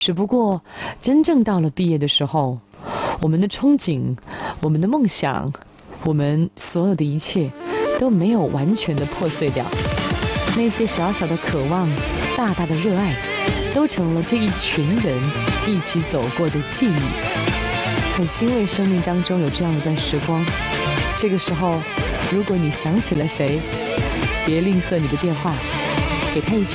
只不过真正到了毕业的时候，我们的憧憬，我们的梦想，我们所有的一切都没有完全的破碎掉。那些小小的渴望，大大的热爱，都成了这一群人一起走过的记忆。很欣慰生命当中有这样一段时光。这个时候，如果你想起了谁，别吝啬你的电话，给他一句